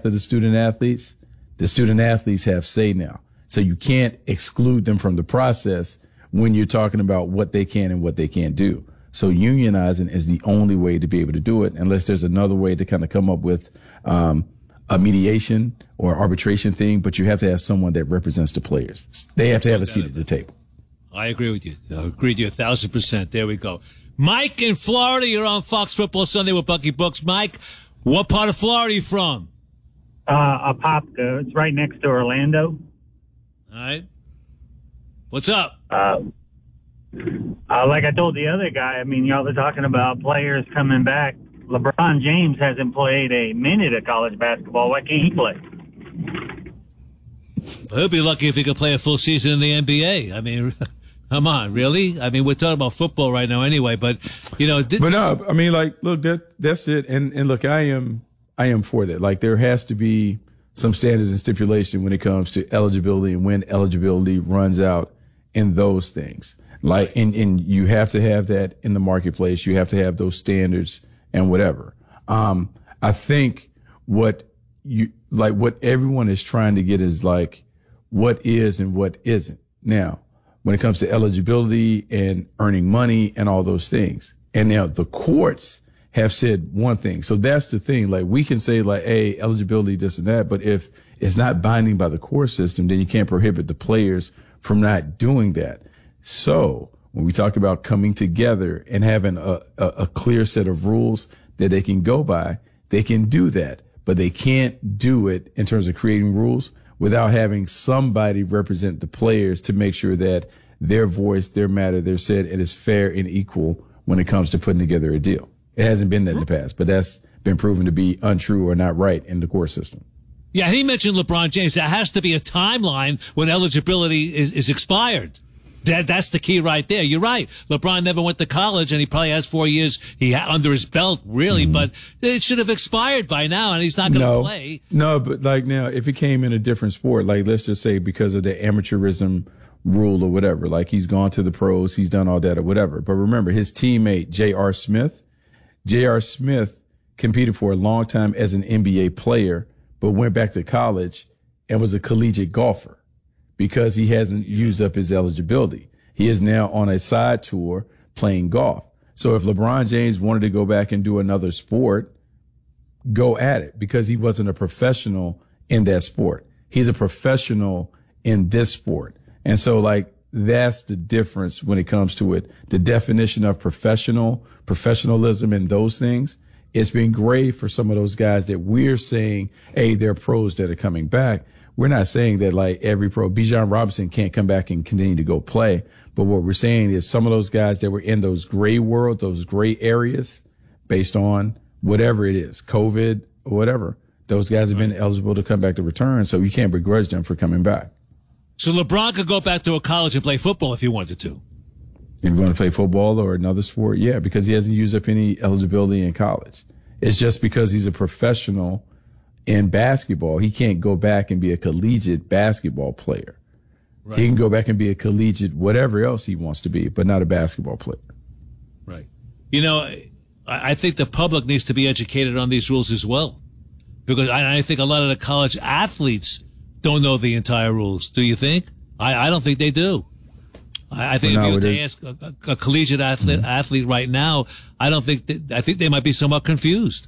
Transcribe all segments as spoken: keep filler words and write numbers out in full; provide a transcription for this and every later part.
path of the student athletes, the student athletes have say now. So you can't exclude them from the process when you're talking about what they can and what they can't do. So unionizing is the only way to be able to do it, unless there's another way to kind of come up with um, a mediation or arbitration thing. But you have to have someone that represents the players. They have to have a seat at the table. I agree with you. I agree with you a thousand percent. There we go. Mike in Florida, you're on Fox Football Sunday with Bucky Brooks. Mike, what part of Florida are you from? Uh, Apopka. It's right next to Orlando. All right. What's up? Uh, uh, like I told the other guy, I mean, y'all are talking about players coming back. LeBron James hasn't played a minute of college basketball. Why can't he play? He'll be lucky if he could play a full season in the N B A. I mean, come on, really? I mean, we're talking about football right now anyway, but, you know. Th- but no, I mean, like, look, that that's it. And, and look, I am, I am for that. Like, there has to be some standards and stipulation when it comes to eligibility and when eligibility runs out in those things. Like, and, and you have to have that in the marketplace. You have to have those standards and whatever. Um, I think what you, like, what everyone is trying to get is like, what is and what isn't. Now, when it comes to eligibility and earning money and all those things. And now the courts have said one thing. So that's the thing. Like, we can say like, hey, eligibility, this and that. But if it's not binding by the court system, then you can't prohibit the players from not doing that. So when we talk about coming together and having a, a, a clear set of rules that they can go by, they can do that. But they can't do it in terms of creating rules without having somebody represent the players to make sure that their voice, their matter, their said, it is fair and equal when it comes to putting together a deal. It hasn't been that in the past, but that's been proven to be untrue or not right in the court system. Yeah, he mentioned LeBron James. There has to be a timeline when eligibility is, is expired. That that's the key right there. You're right. LeBron never went to college, and he probably has four years he ha- under his belt, really. Mm-hmm. But it should have expired by now, and he's not going to no, play. No, but like now, if it came in a different sport, like let's just say because of the amateurism rule or whatever, like he's gone to the pros, he's done all that or whatever. But remember, his teammate J R. Smith, J R. Smith competed for a long time as an N B A player, but went back to college and was a collegiate golfer. Because he hasn't used up his eligibility. He is now on a side tour playing golf. So if LeBron James wanted to go back and do another sport, go at it, because he wasn't a professional in that sport. He's a professional in this sport. And so like, that's the difference when it comes to it. The definition of professional, professionalism and those things. It's been great for some of those guys that we're saying, hey, they're pros that are coming back. We're not saying that like every pro, Bijan Robinson can't come back and continue to go play. But what we're saying is some of those guys that were in those gray world, those gray areas based on whatever it is, COVID or whatever, those guys have been eligible to come back to return. So you can't begrudge them for coming back. So LeBron could go back to a college and play football if he wanted to. If you want to play football or another sport, yeah, because he hasn't used up any eligibility in college. It's just because he's a professional in basketball, he can't go back and be a collegiate basketball player. Right. He can go back and be a collegiate whatever else he wants to be, but not a basketball player. Right. You know, I, I think the public needs to be educated on these rules as well, because I, I think a lot of the college athletes don't know the entire rules. Do you think? I, I don't think they do. I, I think well, if you ask a, a, a collegiate athlete, mm-hmm. athlete right now, I don't think that, I think they might be somewhat confused.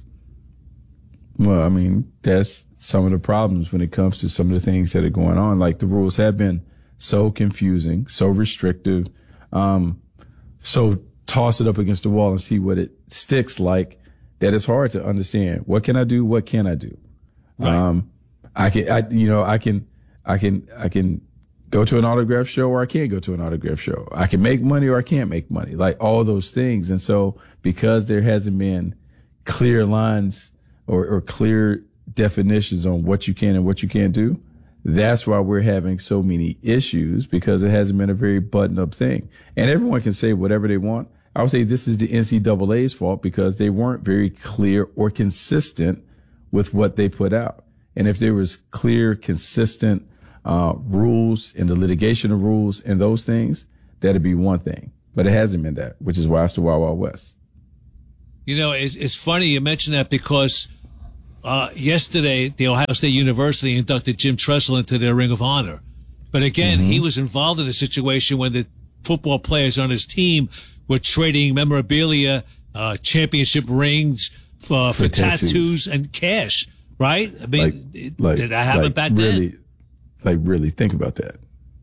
Well, I mean, that's some of the problems when it comes to some of the things that are going on. Like the rules have been so confusing, so restrictive. Um, so toss it up against the wall and see what it sticks like, that it's hard to understand. What can I do? What can I do? Right. Um, I can, I, you know, I can, I can, I can go to an autograph show or I can't go to an autograph show. I can make money or I can't make money, like all those things. And so because there hasn't been clear lines Or, or clear definitions on what you can and what you can't do, that's why we're having so many issues, because it hasn't been a very buttoned-up thing. And everyone can say whatever they want. I would say this is the N C double A's fault, because they weren't very clear or consistent with what they put out. And if there was clear, consistent uh rules and the litigation of rules and those things, that'd be one thing. But it hasn't been that, which is why it's the Wild Wild West. You know, it's, it's funny you mention that, because uh, yesterday, the Ohio State University inducted Jim Tressel into their Ring of Honor. But again, mm-hmm. he was involved in a situation when the football players on his team were trading memorabilia, uh, championship rings for, for, for tattoos. tattoos and cash, right? I mean, like, like, did that happen like back really, then? Like, really think about that.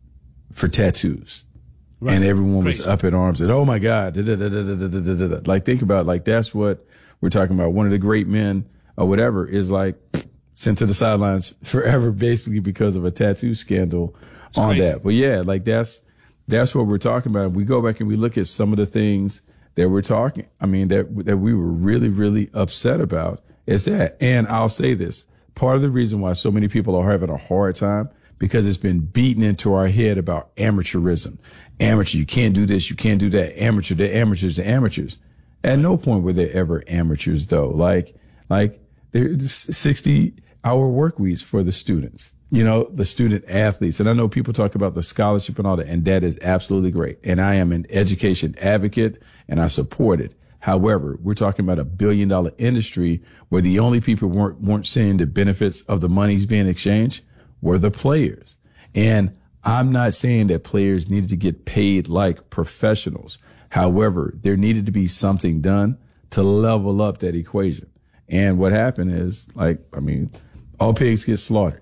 For tattoos. Right. And everyone was Crazy. Up in arms and, oh my God. Da, da, da, da, da, da, da, da. Like, think about, like, that's what we're talking about. One of the great men or whatever is like sent to the sidelines forever, basically because of a tattoo scandal it's on crazy. That. But yeah, like that's, that's what we're talking about. We go back and we look at some of the things that we're talking. I mean, that, that we were really, really upset about is that. And I'll say this, part of the reason why so many people are having a hard time because it's been beaten into our head about amateurism. Amateur, you can't do this, you can't do that. Amateur, they're amateurs, they're amateurs. At no point were there ever amateurs though. Like, like there's sixty hour work weeks for the students, you know, the student athletes. And I know people talk about the scholarship and all that, and that is absolutely great. And I am an education advocate and I support it. However, we're talking about a billion dollar industry where the only people weren't, weren't seeing the benefits of the monies being exchanged were the players. And I'm not saying that players needed to get paid like professionals. However, there needed to be something done to level up that equation. And what happened is, like, I mean, all pigs get slaughtered.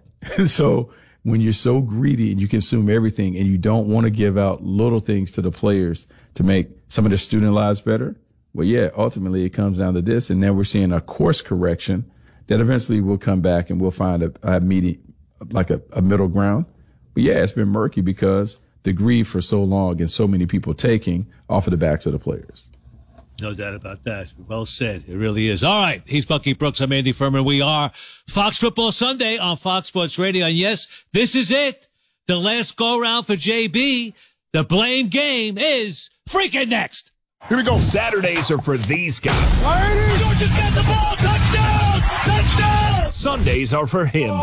So when you're so greedy and you consume everything and you don't want to give out little things to the players to make some of their student lives better, well, yeah, ultimately it comes down to this. And now we're seeing a course correction that eventually will come back and we'll find a, a meeting, like a, a middle ground. But yeah, it's been murky because the greed for so long and so many people taking off of the backs of the players. No doubt about that. Well said. It really is. All right. He's Bucky Brooks. I'm Andy Furman. We are Fox Football Sunday on Fox Sports Radio. And yes, this is it. The last go round for J B. The blame game is freaking next. Here we go. Saturdays are for these guys. Georgia's got the ball. Touchdown. Touchdown. Sundays are for him.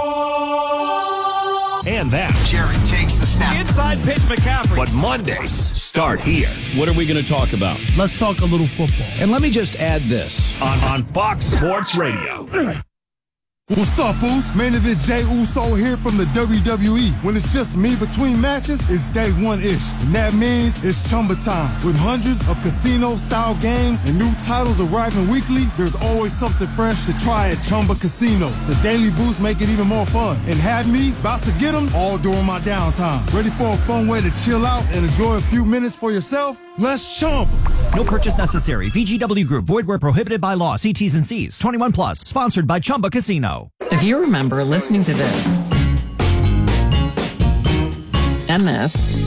And that. Jerry takes the snap. Inside pitch, McCaffrey. But Mondays start here. What are we going to talk about? Let's talk a little football. And let me just add this. On, on Fox Sports Radio. What's up, Foos? Main event Jey Uso here from the W W E. When it's just me between matches, it's day one-ish. And that means it's Chumba time. With hundreds of casino-style games and new titles arriving weekly, there's always something fresh to try at Chumba Casino. The daily boosts make it even more fun. And have me about to get them all during my downtime. Ready for a fun way to chill out and enjoy a few minutes for yourself? Let's Chumba. No purchase necessary. V G W Group. Void where prohibited by law. See T's and C's. twenty-one plus. Sponsored by Chumba Casino. If you remember listening to this and this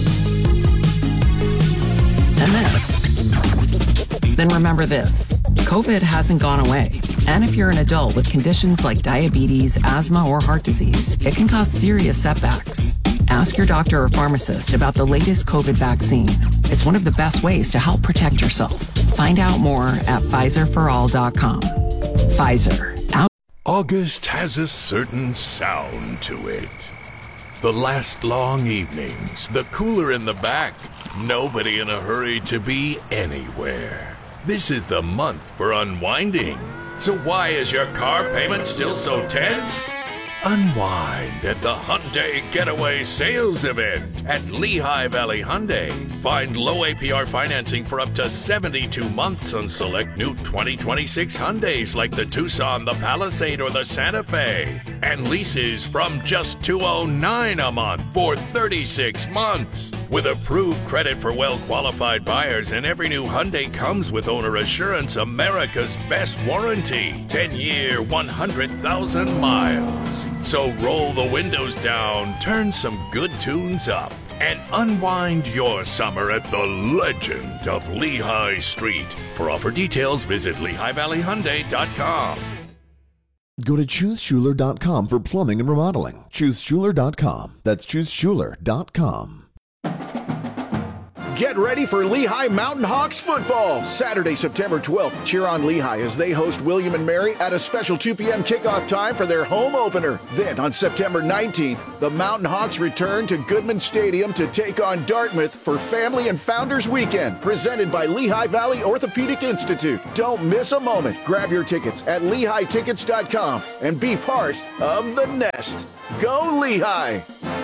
and this, then remember this. COVID hasn't gone away. And if you're an adult with conditions like diabetes, asthma, or heart disease, it can cause serious setbacks. Ask your doctor or pharmacist about the latest COVID vaccine. It's one of the best ways to help protect yourself. Find out more at Pfizer for all dot com. Pfizer. Out. August has a certain sound to it. The last long evenings, the cooler in the back, nobody in a hurry to be anywhere. This is the month for unwinding. So why is your car payment still so tense? Unwind at the Hyundai Getaway Sales Event at Lehigh Valley Hyundai. Find low A P R financing for up to seventy-two months on select new twenty twenty-six Hyundais like the Tucson, the Palisade, or the Santa Fe. And leases from just two hundred nine dollars a month for thirty-six months. With approved credit for well-qualified buyers, and every new Hyundai comes with Owner Assurance, America's best warranty. ten-year, one hundred thousand miles. So roll the windows down, turn some good tunes up, and unwind your summer at the legend of Lehigh Street. For offer details, visit Lehigh Valley Hyundai dot com. Go to choose schuler dot com for plumbing and remodeling. choose schuler dot com. That's choose schuler dot com. Get ready for Lehigh Mountain Hawks football. Saturday, September twelfth. Cheer on Lehigh as they host William and Mary at a special two p.m. kickoff time for their home opener. Then on September nineteenth, the Mountain Hawks return to Goodman Stadium to take on Dartmouth for Family and Founders Weekend, presented by Lehigh Valley Orthopedic Institute. Don't miss a moment. Grab your tickets at lehigh tickets dot com and be part of the nest. Go Lehigh!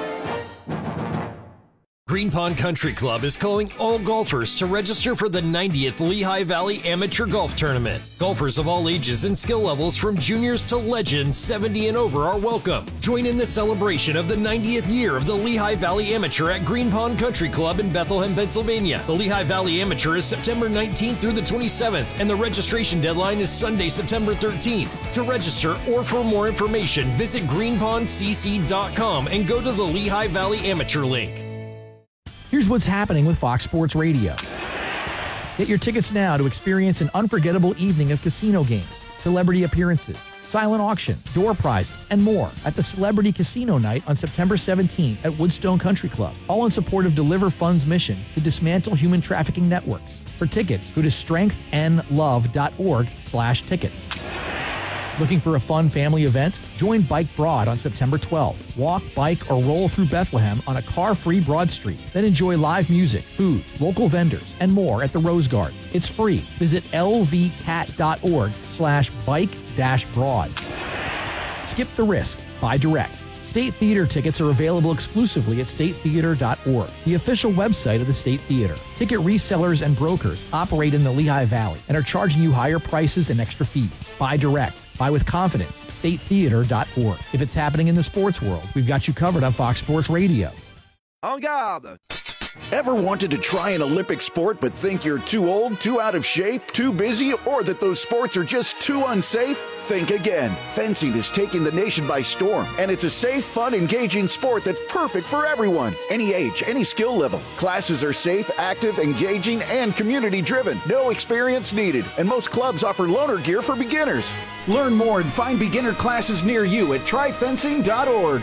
Green Pond Country Club is calling all golfers to register for the ninetieth Lehigh Valley Amateur Golf Tournament. Golfers of all ages and skill levels from juniors to legends seventy and over are welcome. Join in the celebration of the ninetieth year of the Lehigh Valley Amateur at Green Pond Country Club in Bethlehem, Pennsylvania. The Lehigh Valley Amateur is September nineteenth through the twenty-seventh, and the registration deadline is Sunday, September thirteenth. To register or for more information, visit green pond c c dot com and go to the Lehigh Valley Amateur link. Here's what's happening with Fox Sports Radio. Get your tickets now to experience an unforgettable evening of casino games, celebrity appearances, silent auction, door prizes, and more at the Celebrity Casino Night on September seventeenth at Woodstone Country Club, all in support of Deliver Fund's mission to dismantle human trafficking networks. For tickets, go to strength n love dot org slash tickets. Looking for a fun family event? Join Bike Broad on September twelfth. Walk, bike, or roll through Bethlehem on a car-free Broad Street. Then enjoy live music, food, local vendors, and more at the Rose Garden. It's free. Visit l v cat dot org slash bike dash broad. Skip the risk. Buy direct. State Theater tickets are available exclusively at state theater dot org, the official website of the State Theater. Ticket resellers and brokers operate in the Lehigh Valley and are charging you higher prices and extra fees. Buy direct. Buy with confidence. state theater dot org. If it's happening in the sports world, we've got you covered on Fox Sports Radio. En garde! Ever wanted to try an Olympic sport but think you're too old, too out of shape, too busy, or that those sports are just too unsafe? Think again. Fencing is taking the nation by storm, and it's a safe, fun, engaging sport that's perfect for everyone. Any age, any skill level. Classes are safe, active, engaging, and community-driven. No experience needed, and most clubs offer loaner gear for beginners. Learn more and find beginner classes near you at try fencing dot org.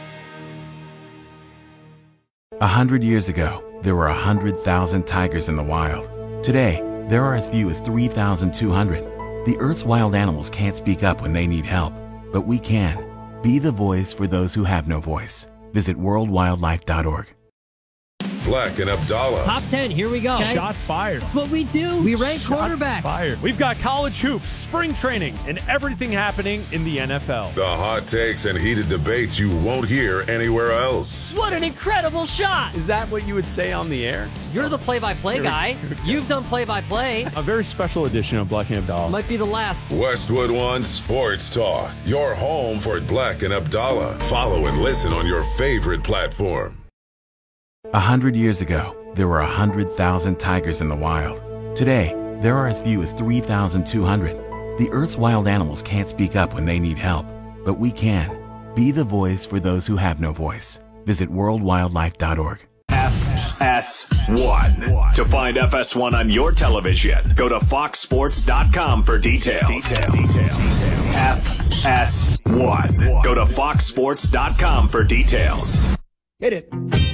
A hundred years ago, there were a hundred thousand tigers in the wild. Today, there are as few as three thousand two hundred. The Earth's wild animals can't speak up when they need help, but we can. Be the voice for those who have no voice. Visit world wildlife dot org. Black and Abdallah. Top ten, here we go. Okay. Shots fired. That's what we do. We rank Shots quarterbacks. Fired. We've got college hoops, spring training, and everything happening in the N F L. The hot takes and heated debates you won't hear anywhere else. What an incredible shot. Is that what you would say on the air? You're the play-by-play guy. You've done play-by-play. A very special edition of Black and Abdallah. Might be the last. Westwood One Sports Talk. Your home for Black and Abdallah. Follow and listen on your favorite platform. A hundred years ago, there were a hundred thousand tigers in the wild. Today, there are as few as three thousand two hundred. The Earth's wild animals can't speak up when they need help, but we can. Be the voice for those who have no voice. Visit world wildlife dot org. F S one. To find F S one on your television, go to fox sports dot com for details. F S one. Go to fox sports dot com for details. Hit it.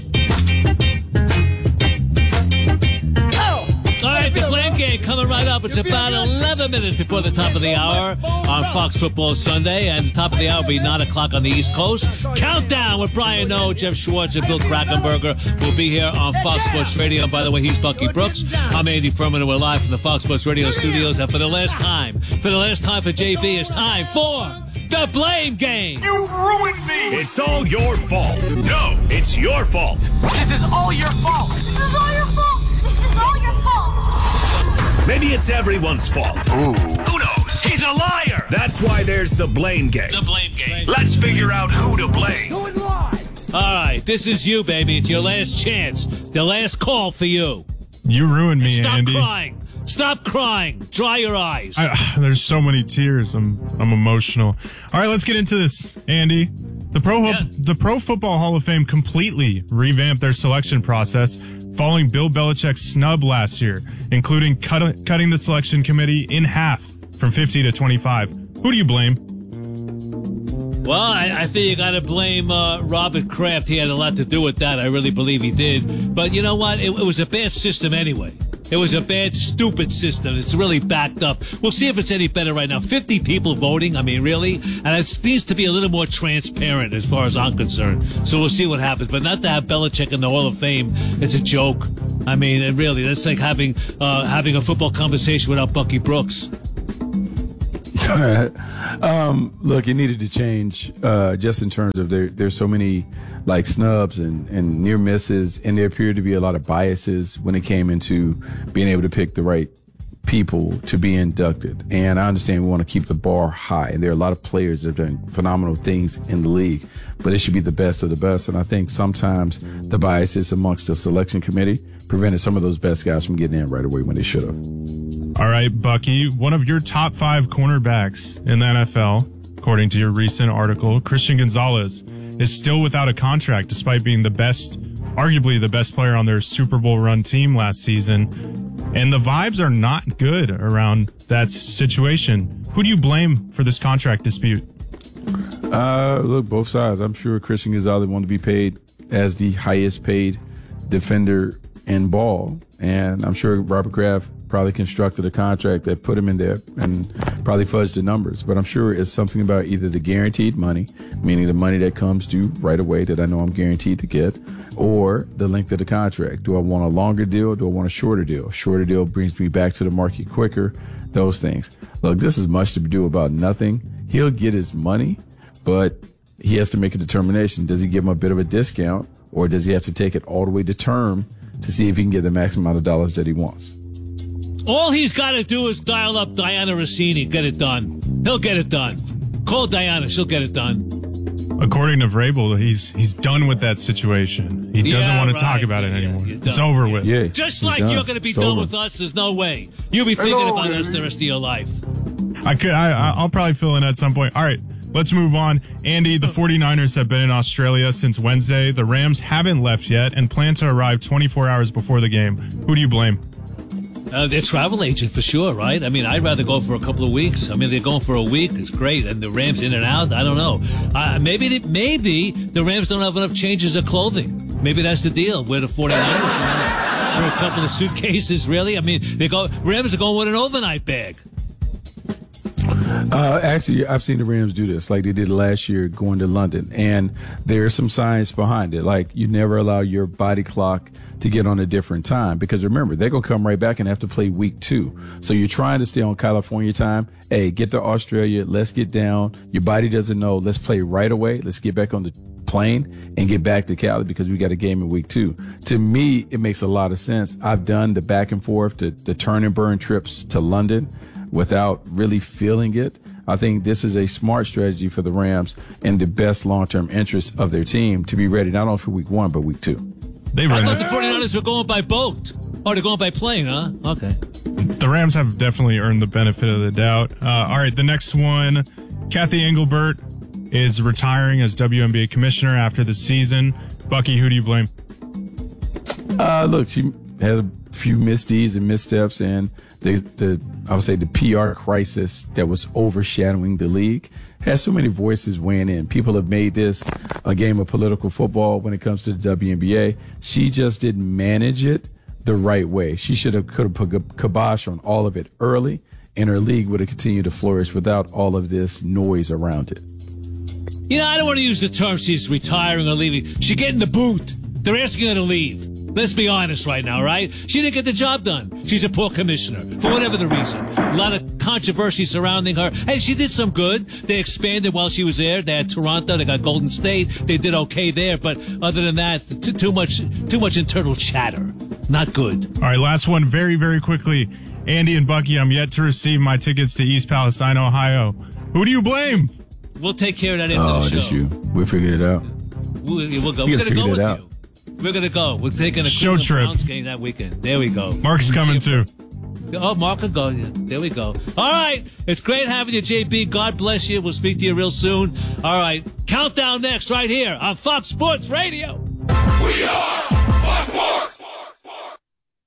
All right, the Blame Game coming right up. It's about eleven minutes before the top of the hour on Fox Football Sunday, and the top of the hour will be nine o'clock on the East Coast. Countdown with Brian Noe, Jeff Schwartz, and Bill Krackomberger will be here on Fox Sports Radio. And by the way, he's Bucky Brooks. I'm Andy Furman, and we're live from the Fox Sports Radio studios. And for the last time, for the last time for J B, it's time for the Blame Game. You ruined me. It's all your fault. No, it's your fault. This is all your fault. This is all your fault. This is all your fault. Maybe it's everyone's fault. Ooh. Who knows? He's a liar. That's why there's the Blame Game. The Blame Game. Let's figure out who to blame. Going live. All right, this is you, baby. It's your last chance. The last call for you. You ruined me, Stop Andy. Stop crying. Stop crying. Dry your eyes. I, there's so many tears. I'm I'm emotional. All right, let's get into this, Andy. The Pro yeah. the Pro Football Hall of Fame completely revamped their selection process following Bill Belichick's snub last year, including cut, cutting the selection committee in half from fifty to twenty-five. Who do you blame? Well, I, I think you got to blame uh, Robert Kraft. He had a lot to do with that. I really believe he did. But you know what? It, it was a bad system anyway. It was a bad, stupid system. It's really backed up. We'll see if it's any better right now. fifty people voting. I mean, really? And it needs to be a little more transparent as far as I'm concerned. So we'll see what happens. But not to have Belichick in the Hall of Fame, it's a joke. I mean, it really, that's like having uh, having a football conversation without Bucky Brooks. um, look, it needed to change uh, just in terms of there. There's so many like snubs and, and near misses, and there appeared to be a lot of biases when it came into being able to pick the right people to be inducted. And I understand we want to keep the bar high, and there are a lot of players that have done phenomenal things in the league, but it should be the best of the best. And I think sometimes the biases amongst the selection committee prevented some of those best guys from getting in right away when they should have. All right, Bucky, one of your top five cornerbacks in the N F L, according to your recent article, Christian Gonzalez, is still without a contract despite being the best, arguably the best player on their Super Bowl run team last season. And the vibes are not good around that situation. Who do you blame for this contract dispute? Uh, look, both sides. I'm sure Christian Gonzalez wanted to be paid as the highest paid defender in ball. And I'm sure Robert Kraft probably constructed a contract that put him in there and probably fudged the numbers. But I'm sure it's something about either the guaranteed money, meaning the money that comes due right away that I know I'm guaranteed to get, or the length of the contract. Do I want a longer deal? Do I want a shorter deal? Shorter deal brings me back to the market quicker, those things. Look, this is much to do about nothing. He'll get his money, but he has to make a determination. Does he give him a bit of a discount, or does he have to take it all the way to term to see if he can get the maximum amount of dollars that he wants? All he's got to do is dial up Diana Rossini, get it done. He'll get it done. Call Diana, she'll get it done. According to Vrabel, he's he's done with that situation. He doesn't Yeah, want to right. talk about it anymore. You're It's done. over with. Yeah, Just he's like done. you're going to be It's done over. with us, there's no way. You'll be thinking Hello, about us baby. the rest of your life. I could, I, I'll probably fill in at some point. All right, let's move on. Andy, the 49ers have been in Australia since Wednesday. The Rams haven't left yet and plan to arrive twenty-four hours before the game. Who do you blame? Uh, their travel agent for sure, right? I mean, I'd rather go for a couple of weeks. I mean, they're going for a week. It's great. And the Rams in and out. I don't know. Uh, maybe they, maybe the Rams don't have enough changes of clothing. Maybe that's the deal. We're the 49ers, you know, for a couple of suitcases, really. I mean, they go. Rams are going with an overnight bag. Uh, actually, I've seen the Rams do this like they did last year going to London. And there's some science behind it. Like, you never allow your body clock to get on a different time, because remember, they're going to come right back and have to play week two. So you're trying to stay on California time. Hey, get to Australia. Let's get down. Your body doesn't know. Let's play right away. Let's get back on the plane and get back to Cali because we got a game in week two. To me, it makes a lot of sense. I've done the back and forth, the, the turn and burn trips to London without really feeling it. I think this is a smart strategy for the Rams and the best long-term interest of their team to be ready not only for week one, but week two. They I thought the 49ers were going by boat. Oh, they're going by plane, huh? Okay. The Rams have definitely earned the benefit of the doubt. Uh, all right, the next one, Kathy Engelbert is retiring as W N B A commissioner after the season. Bucky, who do you blame? Uh, look, she had a few misdeeds and missteps, and the, the I would say the P R crisis that was overshadowing the league has so many voices weighing in. People have made this a game of political football when it comes to the W N B A. She just didn't manage it the right way. She should have could have put a kibosh on all of it early, and her league would have continued to flourish without all of this noise around it. You know, I don't want to use the term she's retiring or leaving. She's getting the boot. They're asking her to leave. Let's be honest right now, right? She didn't get the job done. She's a poor commissioner, for whatever the reason. A lot of controversy surrounding her. Hey, she did some good. They expanded while she was there. They had Toronto. They got Golden State. They did okay there. But other than that, too, too much too much internal chatter. Not good. All right, last one very, very quickly. Andy and Bucky, I'm yet to receive my tickets to East Palestine, Ohio. Who do you blame? We'll take care of that after Oh, the show. just you. We'll figure it out. We'll, we'll go. You We're guys going to go figured with it out. you. We're going to go. We're taking a Show Cleveland trip. Browns game that weekend. There we go. Mark's coming too. Oh, Mark will go. Yeah, there we go. All right. It's great having you, J B. God bless you. We'll speak to you real soon. All right. Countdown next right here on Fox Sports Radio. We are Fox Sports.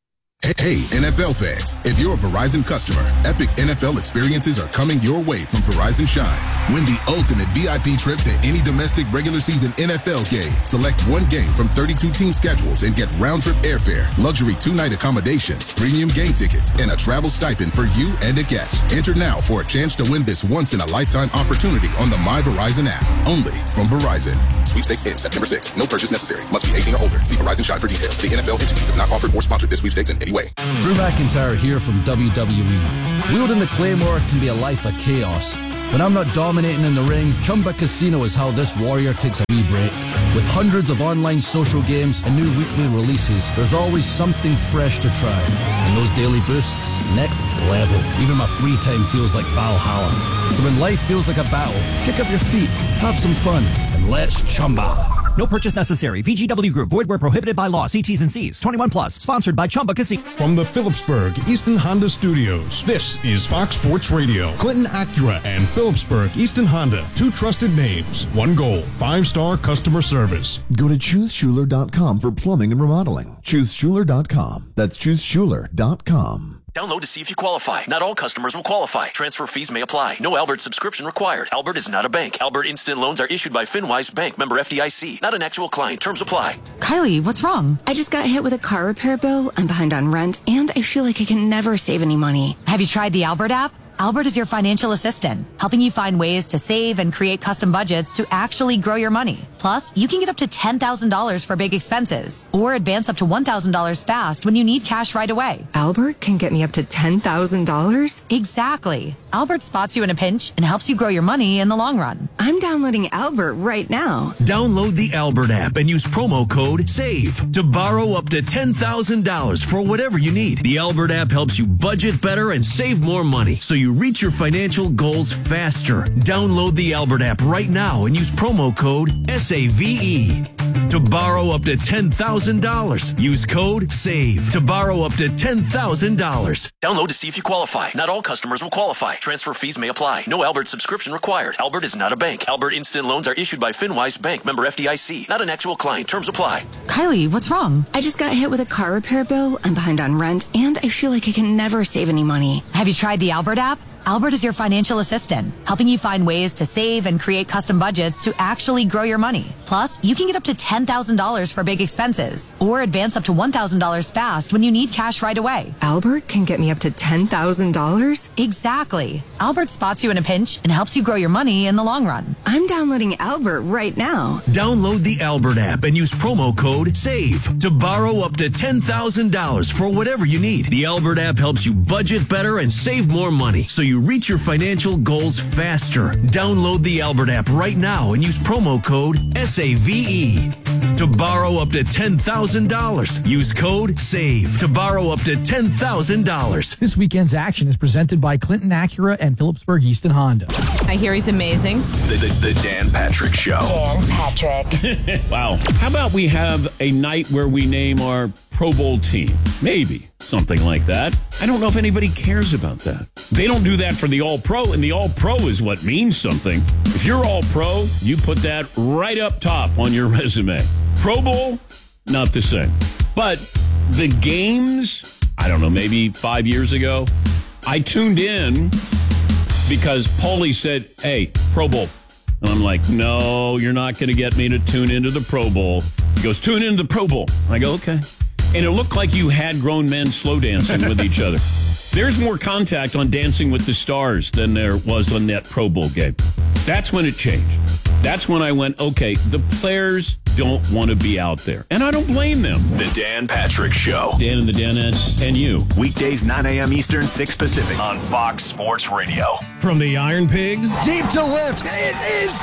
Hey, N F L fans, if you're a Verizon customer, epic N F L experiences are coming your way from Verizon Shine. Win the ultimate V I P trip to any domestic regular season N F L game. Select one game from thirty-two team schedules and get round-trip airfare, luxury two-night accommodations, premium game tickets, and a travel stipend for you and a guest. Enter now for a chance to win this once-in-a-lifetime opportunity on the My Verizon app. Only from Verizon. Sweepstakes ends September sixth. No purchase necessary. Must be eighteen or older. See Verizon Shine for details. The N F L entities have not offered or sponsored this sweepstakes in any way. Drew McIntyre here from W W E. Wielding the Claymore can be a life of chaos. When I'm not dominating in the ring, Chumba Casino is how this warrior takes a wee break. With hundreds of online social games and new weekly releases, there's always something fresh to try. And those daily boosts, next level. Even my free time feels like Valhalla. So when life feels like a battle, kick up your feet, have some fun, and let's chumba. No purchase necessary. V G W Group. Void where prohibited by law. See T's and C's. twenty-one plus. Sponsored by Chumba Casino. From the Phillipsburg Easton Honda Studios, this is Fox Sports Radio. Clinton Acura and Phillipsburg Easton Honda. Two trusted names. One goal. Five-star customer service. Go to choose schuler dot com for plumbing and remodeling. choose schuler dot com. That's choose schuler dot com. Download to see if you qualify. Not all customers will qualify. Transfer fees may apply. No Albert subscription required. Albert is not a bank. Albert Instant Loans are issued by FinWise Bank, member F D I C. Not an actual client. Terms apply. Kylie, what's wrong? I just got hit with a car repair bill. I'm behind on rent, and I feel like I can never save any money. Have you tried the Albert app? Albert is your financial assistant, helping you find ways to save and create custom budgets to actually grow your money. Plus, you can get up to ten thousand dollars for big expenses or advance up to one thousand dollars fast when you need cash right away. Albert can get me up to ten thousand dollars? Exactly. Albert spots you in a pinch and helps you grow your money in the long run. I'm downloading Albert right now. Download the Albert app and use promo code SAVE to borrow up to ten thousand dollars for whatever you need. The Albert app helps you budget better and save more money so you reach your financial goals faster. Download the Albert app right now and use promo code S A V E to borrow up to ten thousand dollars. Use code SAVE to borrow up to ten thousand dollars. Download to see if you qualify. Not all customers will qualify. Transfer fees may apply. No Albert subscription required. Albert is not a bank. Albert Instant Loans are issued by FinWise Bank, member F D I C. Not an actual client. Terms apply. Kylie, what's wrong? I just got hit with a car repair bill. I'm behind on rent, and I feel like I can never save any money. Have you tried the Albert app? Albert is your financial assistant, helping you find ways to save and create custom budgets to actually grow your money. Plus, you can get up to ten thousand dollars for big expenses or advance up to one thousand dollars fast when you need cash right away. Albert can get me up to ten thousand dollars? Exactly. Albert spots you in a pinch and helps you grow your money in the long run. I'm downloading Albert right now. Download the Albert app and use promo code SAVE to borrow up to ten thousand dollars for whatever you need. The Albert app helps you budget better and save more money so you reach your financial goals faster. Download the Albert app right now and use promo code S A V E to borrow up to ten thousand dollars. Use code SAVE to borrow up to ten thousand dollars. This weekend's action is presented by Clinton Acura and Phillipsburg Easton Honda. I hear he's amazing. The, the, the Dan Patrick Show. Dan Patrick. Wow. How about we have a night where we name our Pro Bowl team? Maybe. Something like that. I don't know if anybody cares about that. They don't do that for the All-Pro, and the All-Pro is what means something. If you're All-Pro, you put that right up top on your resume. Pro Bowl, not the same. But the games, I don't know, maybe five years ago, I tuned in because Paulie said, hey, Pro Bowl. And I'm like, no, you're not going to get me to tune into the Pro Bowl. He goes, tune into the Pro Bowl. I go, okay. And it looked like you had grown men slow dancing with each other. There's more contact on Dancing with the Stars than there was on that Pro Bowl game. That's when it changed. That's when I went, okay, the players don't want to be out there. And I don't blame them. The Dan Patrick Show. Dan and the Danettes and you. Weekdays, nine a.m. Eastern, six Pacific on Fox Sports Radio. From the Iron Pigs. Deep to left. It is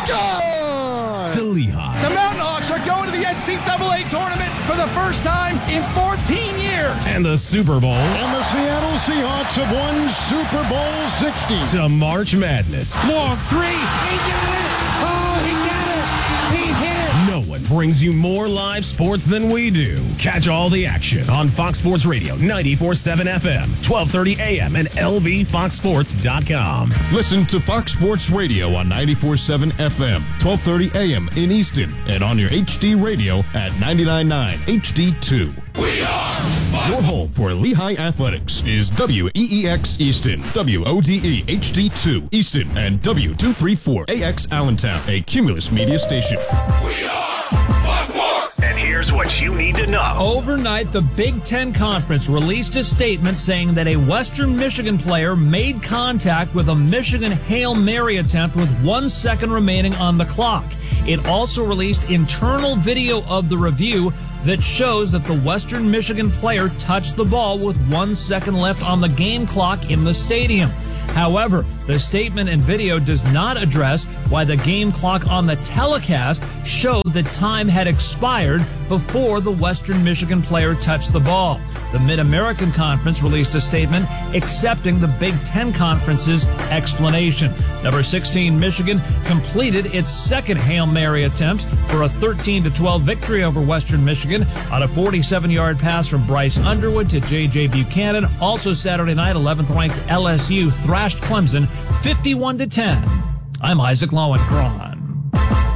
gone. To Lehigh. The Mountain Hawks are going to the N C double A tournament for the first time in fourteen years. And the Super Bowl. And the Seattle Seahawks have won Super Bowl sixty. To March Madness. Long three. He did it. Oh, he got it. He hit it. No one brings you more live sports than we do. Catch all the action on Fox Sports Radio, ninety-four point seven F M, twelve thirty A M, and L V fox sports dot com. Listen to Fox Sports Radio on ninety-four point seven F M, twelve thirty A M in Easton, and on your H D radio at ninety-nine point nine H D two. We are Your home for Lehigh Athletics is W E E X Easton, W O D E H D two Easton, and W two thirty-four A X Allentown, a Cumulus Media station. We are Fox Sports. And here's what you need to know. Overnight, the Big Ten Conference released a statement saying that a Western Michigan player made contact with a Michigan Hail Mary attempt with one second remaining on the clock. It also released internal video of the review that shows that the Western Michigan player touched the ball with one second left on the game clock in the stadium. However, the statement and video does not address why the game clock on the telecast showed that time had expired before the Western Michigan player touched the ball. The Mid-American Conference released a statement accepting the Big Ten Conference's explanation. Number sixteen, Michigan completed its second Hail Mary attempt for a thirteen to twelve victory over Western Michigan on a forty-seven-yard pass from Bryce Underwood to J J Buchanan. Also Saturday night, eleventh-ranked L S U thrashed Clemson fifty-one to ten. I'm Isaac Lowenkron.